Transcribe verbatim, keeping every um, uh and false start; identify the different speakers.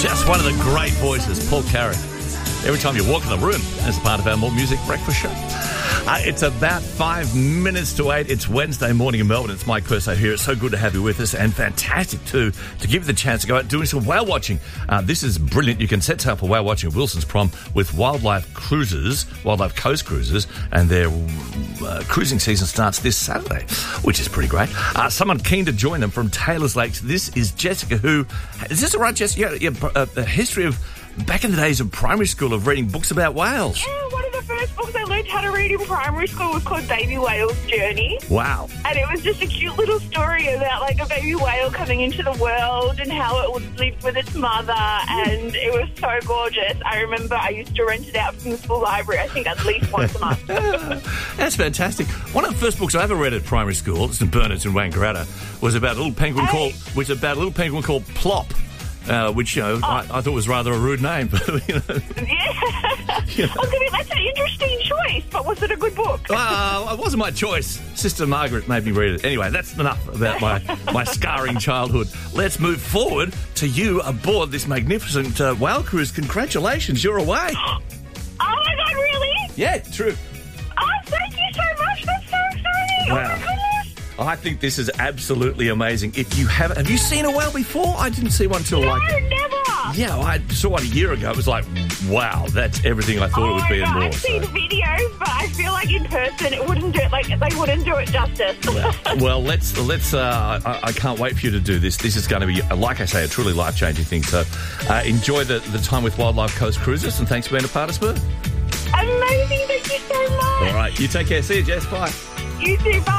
Speaker 1: Just one of the great voices, Paul Carrick. Every time you walk in the room, as part of our More Music Breakfast show. Uh, it's about five minutes to eight. It's Wednesday morning in Melbourne. It's Mike Perso here. It's so good to have you with us, and fantastic too to give you the chance to go out doing some whale watching. Uh, this is brilliant. You can set up for whale watching at Wilson's Prom with Wildlife Cruises, Wildlife Coast Cruises, and their uh, cruising season starts this Saturday, which is pretty great. Uh, someone keen to join them from Taylors Lakes. This is Jessica, who is this all right, Jessica? Yeah, yeah, uh, a history of back in the days of primary school of reading books about whales.
Speaker 2: Yeah, one of the first books I learned how to read in primary school was called Baby Whale's Journey.
Speaker 1: Wow.
Speaker 2: And it was just a cute little story about like a baby whale coming into the world and how it would live with its mother, and it was so gorgeous. I remember I used to rent it out from the school library, I think at least once a month.
Speaker 1: That's fantastic. One of the first books I ever read at primary school, it's in Bernards in Wangaratta, was about a little penguin
Speaker 2: hey.
Speaker 1: called, which is about a little penguin called Plop. Uh, which, you know, oh. I, I thought was rather a rude name. But, you know.
Speaker 2: Yeah. You know. Okay, that's an interesting choice, but was it a good book?
Speaker 1: Uh, it wasn't my choice. Sister Margaret made me read it. Anyway, that's enough about my, my scarring childhood. Let's move forward to you aboard this magnificent uh, whale cruise. Congratulations, you're away.
Speaker 2: Oh, my God, really?
Speaker 1: Yeah, true.
Speaker 2: Oh, thank you so much. That's so exciting.
Speaker 1: Wow.
Speaker 2: Oh, my goodness.
Speaker 1: I think this is absolutely amazing. If you haven't, have you seen a whale before? I didn't see one till
Speaker 2: no,
Speaker 1: like...
Speaker 2: never.
Speaker 1: Yeah, I saw one a year ago. It was like, wow, that's everything I thought
Speaker 2: oh
Speaker 1: it would be and more.
Speaker 2: I've
Speaker 1: so.
Speaker 2: seen videos, but I feel like in person it wouldn't do it. Like they wouldn't do it justice.
Speaker 1: well, well, let's let's. Uh, I, I can't wait for you to do this. This is going to be, like I say, a truly life changing thing. So, uh, enjoy the, the time with Wildlife Coast Cruises, and thanks for being a part of Spur.
Speaker 2: Amazing, thank you so much.
Speaker 1: All right, you take care. See you, Jess. Bye.
Speaker 2: You too. Bye.